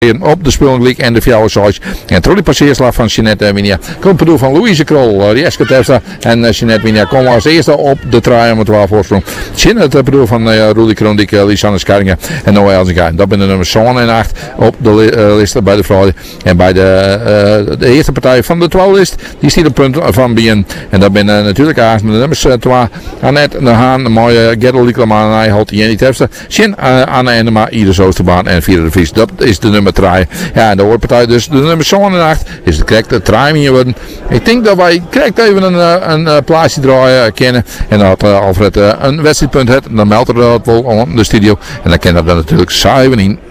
op de Spullengliek en de Fjouwershuis. En trolie passeerslag van Jeanette Winia. Komt bedoel van Louise Krol, Rieske Tefsta en Jeanette Winia komen als eerste op de trui om het 12 voorsprong. Jeanette bedoel van Rudy Krondik, Lisanne Scharingen en Noah Elzinga. Dat zijn de nummers 7 en 8 op de list bij de vrouwen. En bij de eerste partij van de 12-list, die stiet een punt van Bien. En dat zijn natuurlijk de nummers 2, Annette de Haan, mooie Gerda Liekleman en Nijholt, Jenny Tefsta, Sjen, Anne Enema, Iris Oosterbaan en Vierde de Vries. Dat is de nummer 3. Ja, en de hoorpartij dus de nummer 7 en 8 is de correcte trein hier worden. Ik denk dat wij correct even een plaatsje draaien kennen. En dat Alfred een wedstrijdpunt heeft, dan meldt er dat wel op de studio. En dan kennen we dat natuurlijk 7 in.